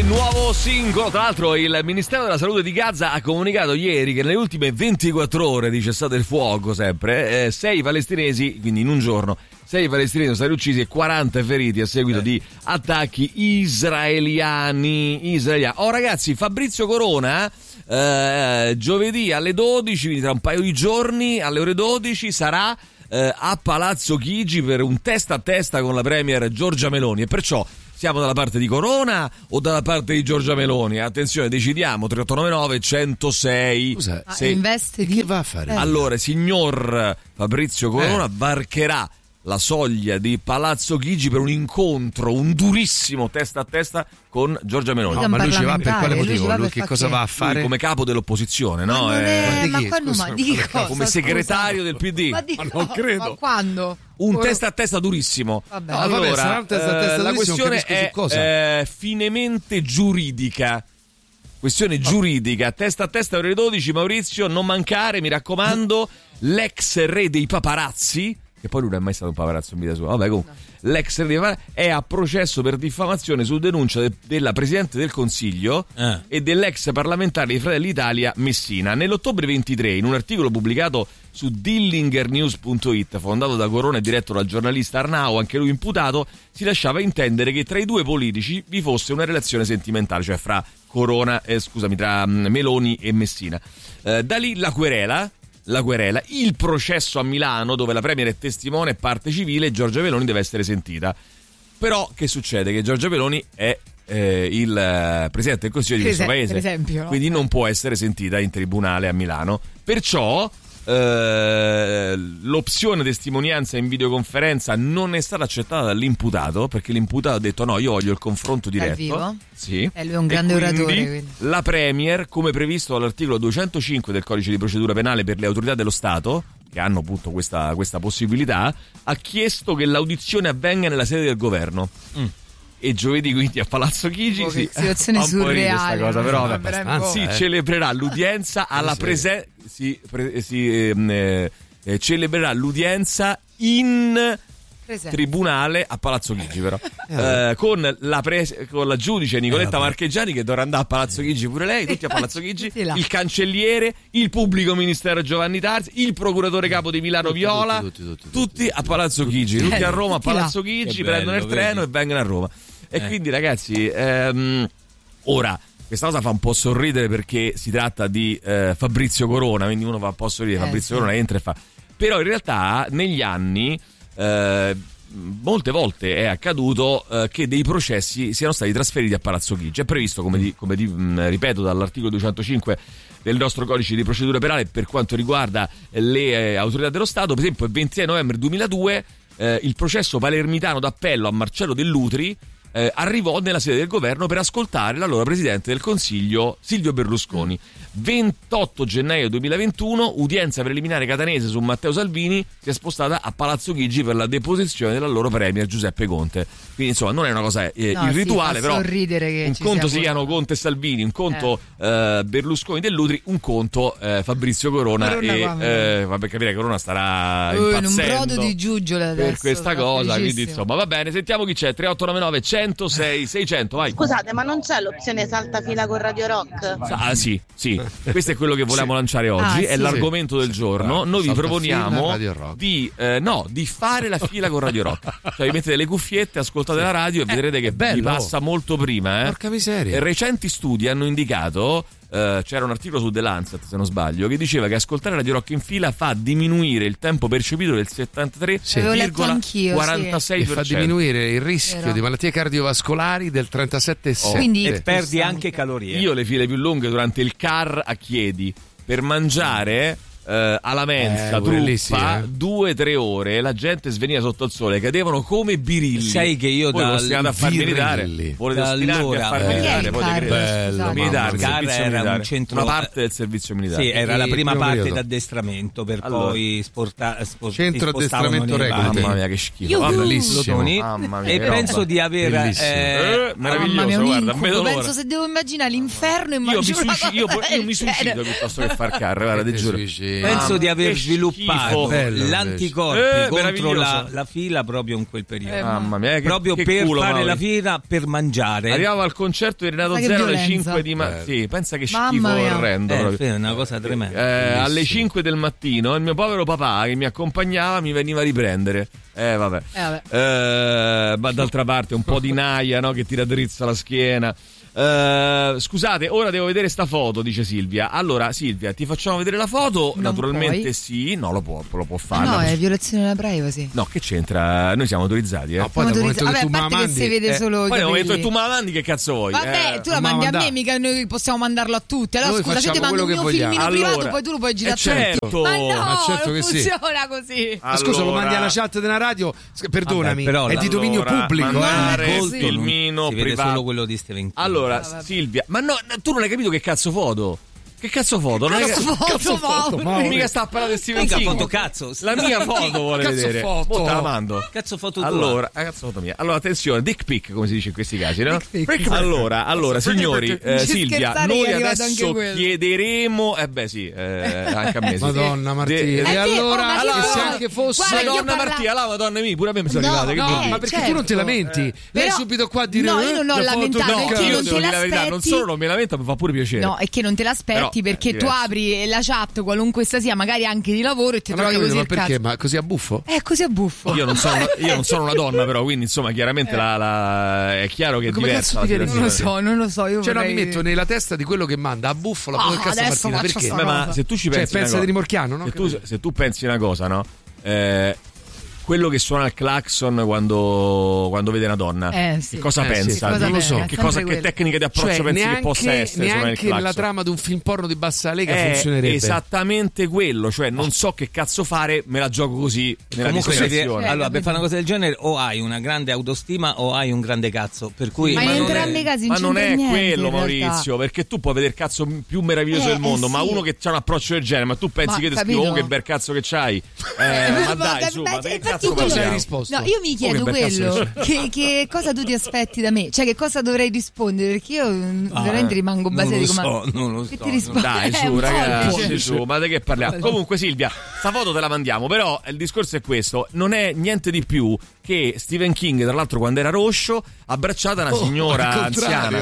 nuovo singolo. Tra l'altro il Ministero della Salute di Gaza ha comunicato ieri che nelle ultime 24 ore di cessate il fuoco, sempre 6 palestinesi, quindi in un giorno 6 palestinesi sono stati uccisi e 40 feriti a seguito di attacchi israeliani. Oh ragazzi, Fabrizio Corona giovedì alle 12, quindi tra un paio di giorni alle ore 12 sarà a Palazzo Chigi per un testa a testa con la premier Giorgia Meloni, e perciò siamo dalla parte di Corona o dalla parte di Giorgia Meloni? Attenzione, decidiamo. 3899 106. Scusa, in veste di... che va a fare? Allora, signor Fabrizio Corona varcherà la soglia di Palazzo Chigi per un incontro, un durissimo testa a testa con Giorgia Meloni. No, ma lui ci va per quale motivo? Lui che cosa va a fare? Lui come capo dell'opposizione, no? Come segretario del PD. Ma non credo. Ma quando? Un testa a testa durissimo. Vabbè. Allora, la questione è finemente giuridica. Questione giuridica, testa a testa ore 12, Maurizio, non mancare, mi raccomando, l'ex re dei paparazzi, che poi lui non è mai stato un paparazzo in vita sua, vabbè comunque, l'ex re dei paparazzi è a processo per diffamazione su denuncia della Presidente del Consiglio e dell'ex parlamentare di Fratelli d'Italia Messina. Nell'ottobre 23, in un articolo pubblicato su dillingernews.it, fondato da Corona e diretto dal giornalista Arnau, anche lui imputato, si lasciava intendere che tra i due politici vi fosse una relazione sentimentale, cioè fra tra Meloni e Messina. Da lì la querela, il processo a Milano, dove la premier è testimone e parte civile e Giorgia Meloni deve essere sentita. Però che succede? Che Giorgia Meloni è il presidente del Consiglio di questo paese, per esempio, no? Quindi non può essere sentita in tribunale a Milano. Perciò l'opzione testimonianza in videoconferenza non è stata accettata dall'imputato, perché l'imputato ha detto no, io voglio il confronto diretto. Dal vivo? Sì. E lui è un grande oratore, quindi. La premier, come previsto dall'articolo 205 del codice di procedura penale per le autorità dello Stato, che hanno appunto questa possibilità, ha chiesto che l'audizione avvenga nella sede del governo. E giovedì quindi a Palazzo Chigi situazione surreale cosa, però si celebrerà l'udienza alla presenza celebrerà l'udienza in tribunale a Palazzo Chigi, però con la giudice Nicoletta Marchegiani, che dovrà andare a Palazzo Chigi pure lei, tutti a Palazzo Chigi, il cancelliere, il pubblico ministero Giovanni Tarsi, il procuratore capo di Milano Viola, tutti a Palazzo Chigi, tutti a Roma a Palazzo Chigi, prendono il treno e vengono a Roma. E quindi ragazzi, ora questa cosa fa un po' sorridere perché si tratta di Fabrizio Corona, quindi uno va un po' a sorridere, Fabrizio Corona entra e fa. Però in realtà negli anni molte volte è accaduto che dei processi siano stati trasferiti a Palazzo Chigi. È previsto, ripeto, dall'articolo 205 del nostro codice di procedura penale per quanto riguarda le autorità dello Stato. Per esempio il 26 novembre 2002 il processo palermitano d'appello a Marcello Dell'Utri arrivò nella sede del governo per ascoltare l'allora presidente del Consiglio Silvio Berlusconi. 28 gennaio 2021, udienza preliminare catanese su Matteo Salvini, si è spostata a Palazzo Chigi per la deposizione dell'allora premier Giuseppe Conte. Quindi insomma non è una cosa irrituale, però che un conto siano Conte e Salvini, un conto Berlusconi Dell'Utri, un conto Fabrizio Corona e vabbè, capire che Corona starà impazzendo in un brodo di giuggiole adesso, per questa cosa, quindi insomma va bene, sentiamo chi c'è. 3899 106 600, vai. Scusate, ma non c'è l'opzione saltafila con Radio Rock? Sì, questo è quello che volevamo lanciare oggi, è l'argomento del giorno. Noi vi proponiamo di fare la fila con Radio Rock, cioè vi mettete le cuffiette, ascoltate la radio e vedrete che vi passa molto prima. Porca miseria. Recenti studi hanno indicato, c'era un articolo su The Lancet se non sbaglio, che diceva che ascoltare Radio Rock in fila fa diminuire il tempo percepito del 73,46%. E fa diminuire il rischio di malattie cardiovascolari del 37,7%. Quindi e perdi anche calorie. Io le file più lunghe durante il car a Chiedi per mangiare alla mensa truppa 2-3 ore, la gente sveniva sotto il sole, cadevano come birilli. Sai che io volete ostinarvi a far militare, poi bello, militare, era un centro, una parte del servizio militare. Sì, era la prima parte d'addestramento per poi centro addestramento reclute. Mamma mia che schifo, bellissimo. E penso di aver meraviglioso, guarda, penso, se devo immaginare l'inferno, io mi suicido piuttosto che far car, guarda, ti giuro. Penso di aver sviluppato l'anticorpi contro la fila proprio in quel periodo. Mamma mia, proprio che per culo, fare la fila, per mangiare. Arrivavo al concerto di Renato Zero alle 5 di mattina. Sì, pensa che schifo orrendo. È una cosa tremenda. Alle 5 del mattino il mio povero papà che mi accompagnava mi veniva a riprendere. Ma d'altra parte un po' di naia, no, che ti raddrizza la schiena. Scusate, ora devo vedere sta foto, dice Silvia. Allora Silvia, ti facciamo vedere la foto? Non naturalmente puoi. Sì, no, lo può fare. No, è violazione della privacy. No, che c'entra? Noi siamo autorizzati, No, poi nel momento che tu me la mandi, si vede solo poi nel momento che tu me la mandi, che cazzo vuoi? Vabbè, tu la mandi a me, mica noi possiamo mandarlo a tutti. Allora noi scusa, se ti mando un mio filmino privato, poi tu lo puoi girare a tutti. Ma no, ma certo non che funziona così. Ma scusa, lo mandi alla chat della radio? Perdonami, però è di dominio pubblico. Il filmino si vede privato. solo quello di Stephen King. Allora, Silvia, ma no, tu non hai capito che cazzo foto? Che cazzo foto? Cazzo foto, mica sta a parlare di Stephen King. Foto cazzo. La mia foto vuole vedere. Foto. Te la mando. Cazzo foto tua. Allora, cazzo foto mia. Allora, attenzione, dick pic, come si dice in questi casi, no? Allora, signori, Silvia, noi adesso chiederemo anche a me. Madonna Martina. E allora, se anche fosse Madonna Martina, la Madonna mia, pure a me mi sono arrivate. Ma perché tu non te lamenti? Lei subito qua a dire no, io non ho lamentato, perché non te l'aspetti. Non solo non mi lamento, mi fa pure piacere. No, è che non te l'aspetti perché tu apri la chat, qualunque essa sia, magari anche di lavoro, e ti trovi così il perché? cazzo. Ma così a buffo? Così a buffo. Io non sono una donna, però, quindi insomma chiaramente è chiaro che è diversa. Non lo so, io mi metto nella testa di quello che manda a buffo la podcast Martina, perché? Ma se tu ci pensi, pensa di Rimorchiano, no? Se tu pensi una cosa, no? Quello che suona il clacson quando vede una donna, che cosa pensa? Non lo so. Che tecnica di approccio pensi che possa essere? Neanche nella trama di un film porno di bassa lega funzionerebbe. Esattamente quello, cioè non so che cazzo fare, me la gioco così nella disperazione. Allora, per fare una cosa del genere, o hai una grande autostima o hai un grande cazzo. Per cui, ma in entrambi i casi non è quello, Maurizio, Maurizio, perché tu puoi vedere il cazzo più meraviglioso del mondo, ma uno che ha un approccio del genere, ma tu pensi che ti scrivo che bel cazzo che c'hai? Ma dai, su, ma che cazzo hai risposto? No, io mi chiedo quello, che cosa tu ti aspetti da me? Cioè, che cosa dovrei rispondere? Perché io veramente rimango basilico. Non lo so. Che ti rispondo? Dai, su, ragazzi, su, ma di che parliamo? Comunque, Silvia, sta foto te la mandiamo, però il discorso è questo: non è niente di più che Stephen King, tra l'altro, quando era roscio, abbracciata una signora anziana.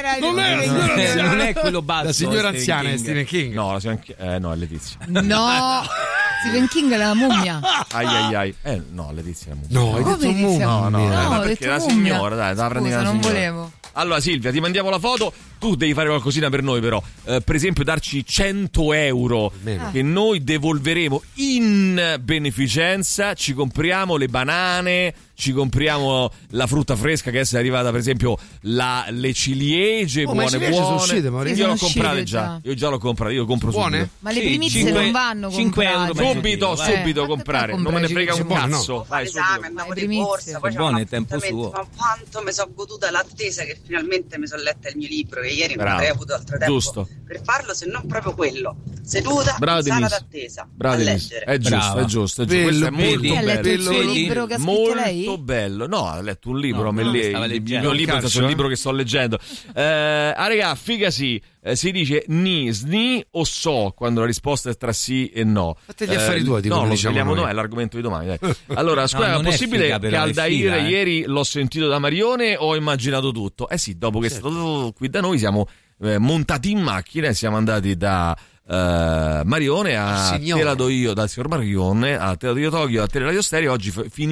Non è quello basso. La signora anziana è Stephen King. No, no, è Letizia. No, Stephen King è la mummia. Ai. No, Letizia è la mummia. No, hai detto mummia. No, perché la signora, dai, la prendi la signora. Non volevo. Allora Silvia, ti mandiamo la foto. Tu devi fare qualcosina per noi, però. Per esempio darci 100 euro che noi devolveremo in beneficenza. Ci compriamo le banane, ci compriamo la frutta fresca che adesso è arrivata, per esempio le ciliegie buone. Sono uscite, Maurizio. Io l'ho comprate già. Io già l'ho comprate, io compro buone? Ma le primizie non vanno 5 euro subito comprare. Non me ne frega un cazzo. Fai esame, andavo di borsa, poi buone il tempo suo. Ma quanto mi sono goduta l'attesa che finalmente mi sono letta il mio libro, che ieri non avrei avuto altro tempo per farlo, se non proprio quello, seduta in sala d'attesa a leggere. È giusto. Questo è molto bello. Il libro che ha scritto lei? Molto bello. No, ha letto un libro, il mio libro è un libro che sto leggendo. Raga, figa sì. Si dice sni o so quando la risposta è tra sì e no. Fate gli affari tuoi, no, lo vediamo noi, è l'argomento di domani. Dai. Allora, scusa, è possibile che Aldair ieri l'ho sentito da Marione o ho immaginato tutto? Sì, dopo che è stato qui da noi siamo montati in macchina e siamo andati da Marione a Te la do io, dal signor Marione a Te la do io Tokyo, a Teleradio Stereo. Oggi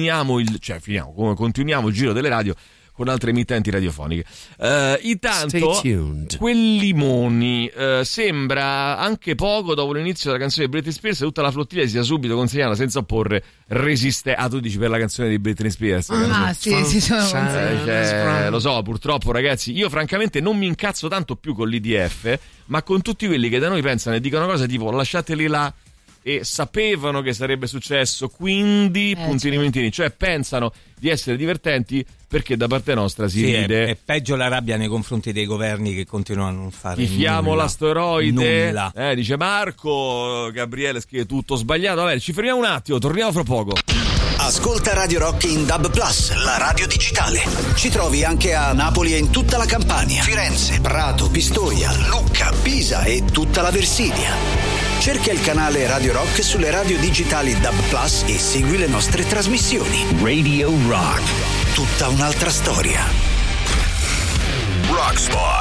continuiamo il giro delle radio con altre emittenti radiofoniche. Intanto quel limoni sembra anche poco dopo l'inizio della canzone di Britney Spears, tutta la flottiglia si sia subito consegnata senza opporre tu dici per la canzone di Britney Spears? Sì, sono lo so, purtroppo ragazzi, io francamente non mi incazzo tanto più con l'IDF, ma con tutti quelli che da noi pensano e dicono cose tipo lasciateli là e sapevano che sarebbe successo, quindi puntini, cioè pensano di essere divertenti perché da parte nostra si ride. È peggio la rabbia nei confronti dei governi che continuano a non fare tifiamo l'asteroide, nulla. Dice Marco. Gabriele scrive tutto sbagliato. Vabbè, ci fermiamo un attimo, torniamo fra poco. Ascolta Radio Rock in DAB+, la radio digitale. Ci trovi anche a Napoli e in tutta la Campania, Firenze, Prato, Pistoia, Lucca, Pisa e tutta la Versilia. Cerca il canale Radio Rock sulle radio digitali DAB+ e segui le nostre trasmissioni. Radio Rock, tutta un'altra storia. Rockstar.